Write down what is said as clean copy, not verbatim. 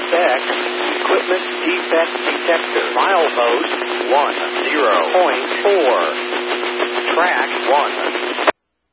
X, equipment defect detector. Milepost 10.4. Track 1.